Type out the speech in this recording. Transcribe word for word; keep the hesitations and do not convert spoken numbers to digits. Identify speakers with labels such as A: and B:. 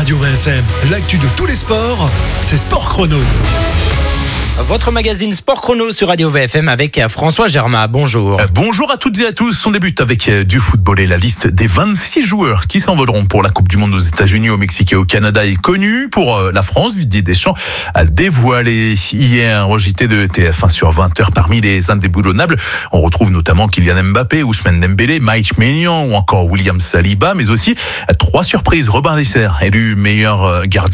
A: Radio V F M. L'actu de tous les sports, c'est Sport Chrono.
B: Votre magazine Sport Chrono sur Radio V F M avec François Germain. Bonjour.
C: Euh, bonjour à toutes et à tous. On débute avec euh, du football et la liste des vingt-six joueurs qui s'envoleront pour la Coupe du Monde aux États-Unis, au Mexique et au Canada est connue. Pour euh, la France, Didier Deschamps a dévoilé hier au J T de T F un sur vingt heures. Parmi les indéboulonnables, on retrouve notamment Kylian Mbappé, Ousmane Dembélé, Mike Maignan ou encore William Saliba, mais aussi euh, trois surprises. Robin Desailly, élu meilleur euh, gardien